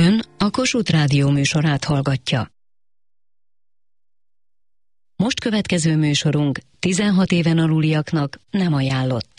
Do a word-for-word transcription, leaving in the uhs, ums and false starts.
Ön a Kossuth Rádió műsorát hallgatja. Most következő műsorunk tizenhat éven aluliaknak nem ajánlott.